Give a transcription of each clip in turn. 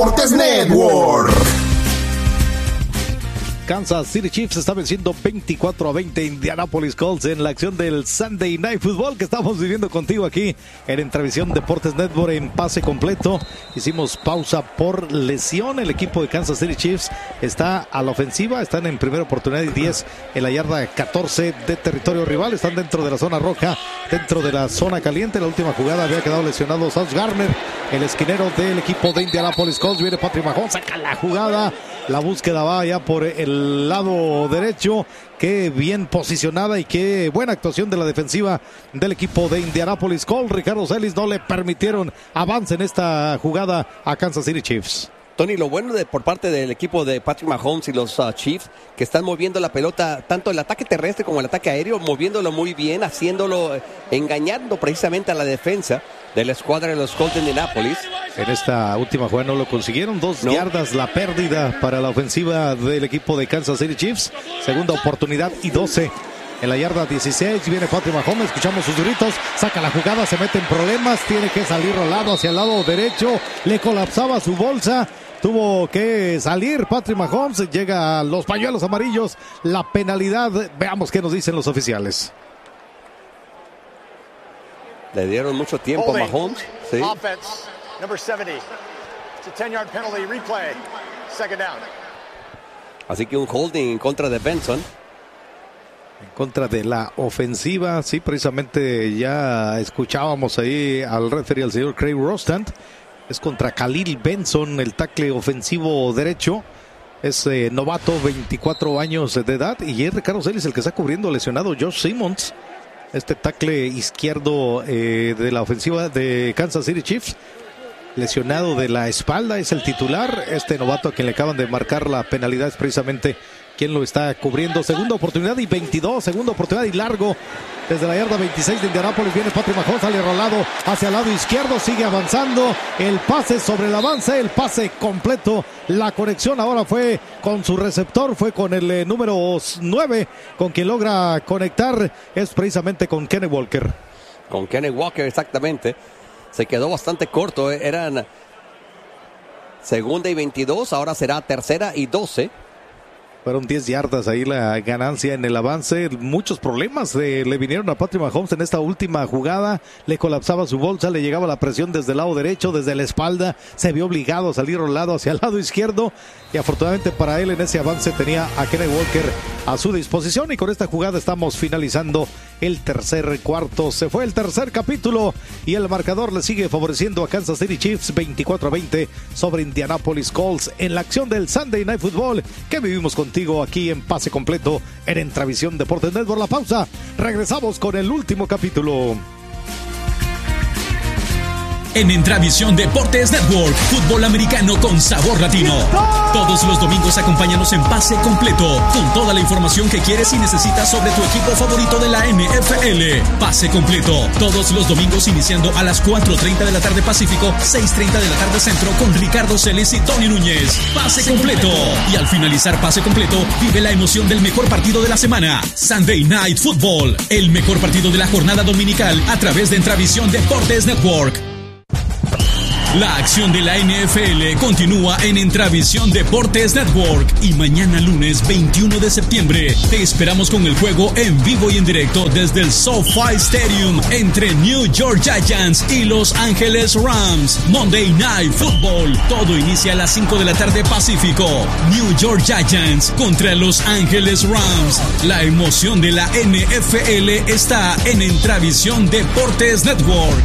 Deportes Network. Kansas City Chiefs está venciendo 24-20 Indianapolis Colts en la acción del Sunday Night Football que estamos viviendo contigo aquí en Entrevisión Deportes Network en pase completo. Hicimos pausa por lesión. El equipo de Kansas City Chiefs está a la ofensiva, están en primera oportunidad y 10 en la yarda 14 de territorio rival. Están dentro de la zona roja, dentro de la zona caliente. La última jugada había quedado lesionado Sauce Gardner, el esquinero del equipo de Indianapolis Colts. Viene Patrick Mahomes, saca la jugada. La búsqueda va ya por el lado derecho. Qué bien posicionada y qué buena actuación de la defensiva del equipo de Indianapolis Colts. Ricardo Celis no le permitieron avance en esta jugada a Kansas City Chiefs. Tony, lo bueno por parte del equipo de Patrick Mahomes y los Chiefs, que están moviendo la pelota, tanto el ataque terrestre como el ataque aéreo, moviéndolo muy bien, haciéndolo, engañando precisamente a la defensa de la escuadra de los Colts de Indianapolis. En esta última jugada no lo consiguieron. 2 yardas la pérdida para la ofensiva del equipo de Kansas City Chiefs. Segunda oportunidad y 12. En la yarda 16 viene Patrick Mahomes, escuchamos sus gritos, saca la jugada, se mete en problemas, tiene que salir rolado hacia el lado derecho, le colapsaba su bolsa, tuvo que salir Patrick Mahomes, llega a los pañuelos amarillos, la penalidad, veamos qué nos dicen los oficiales. Le dieron mucho tiempo a Mahomes. Sí. Offense, number 70. It's a 10-yard penalty, replay, second down. Así que un holding en contra de Benson. En contra de la ofensiva, sí, precisamente ya escuchábamos ahí al referee, al señor Craig Rostand. Es contra Khalil Benson, el tackle ofensivo derecho. Es novato, 24 años de edad. Y es Ricardo Celis el que está cubriendo lesionado Josh Simmons. Este tackle izquierdo de la ofensiva de Kansas City Chiefs. Lesionado de la espalda, es el titular. Este novato a quien le acaban de marcar la penalidad es precisamente quien lo está cubriendo. Segunda oportunidad y 22, segunda oportunidad y largo. Desde la yarda 26 de Indianapolis viene Patrick Mahomes, sale rolado hacia el lado izquierdo, sigue avanzando. El pase sobre el avance, el pase completo. La conexión ahora fue con su receptor, fue con el número 9, con quien logra conectar, es precisamente con Kenny Walker. Con Kenny Walker, exactamente. Se quedó bastante corto, eran segunda y 22, ahora será tercera y 12. Fueron 10 yardas ahí la ganancia en el avance. Muchos problemas le vinieron a Patrick Mahomes en esta última jugada. Le colapsaba su bolsa, le llegaba la presión desde el lado derecho, desde la espalda. Se vio obligado a salir rolado hacia el lado izquierdo. Y afortunadamente para él en ese avance tenía a Kenny Walker a su disposición. Y con esta jugada estamos finalizando el tercer cuarto. Se fue el tercer capítulo y el marcador le sigue favoreciendo a Kansas City Chiefs 24-20 sobre Indianapolis Colts en la acción del Sunday Night Football que vivimos contigo aquí en pase completo en Entravisión Deportes Network. La pausa, regresamos con el último capítulo. En Entravisión Deportes Network, fútbol americano con sabor latino. Todos los domingos acompáñanos en pase completo, con toda la información que quieres y necesitas sobre tu equipo favorito de la NFL. Pase completo, todos los domingos iniciando a las 4:30 de la tarde Pacífico, 6:30 de la tarde Centro, con Ricardo Celis y Tony Núñez. Pase completo. Y al finalizar pase completo, vive la emoción del mejor partido de la semana. Sunday Night Football, el mejor partido de la jornada dominical a través de Entravisión Deportes Network. La acción de la NFL continúa en Entravisión Deportes Network y mañana lunes 21 de septiembre te esperamos con el juego en vivo y en directo desde el SoFi Stadium entre New York Giants y Los Ángeles Rams. Monday Night Football, todo inicia a las 5 de la tarde Pacífico. New York Giants contra Los Ángeles Rams. La emoción de la NFL está en Entravisión Deportes Network.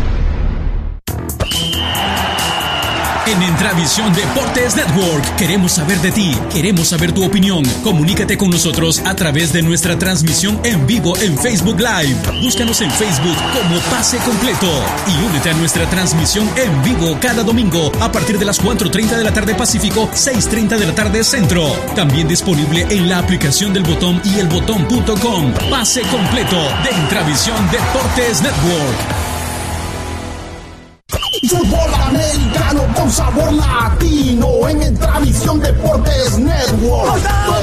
En Entravisión Deportes Network queremos saber de ti, queremos saber tu opinión. Comunícate con nosotros a través de nuestra transmisión en vivo en Facebook Live. Búscanos en Facebook como Pase Completo y únete a nuestra transmisión en vivo cada domingo a partir de las 4:30 de la tarde Pacífico, 6:30 de la tarde Centro. También disponible en la aplicación del Botón y elbotón.com. Pase Completo de Entravisión Deportes Network. Fútbol americano con sabor latino en Entravisión Deportes Network.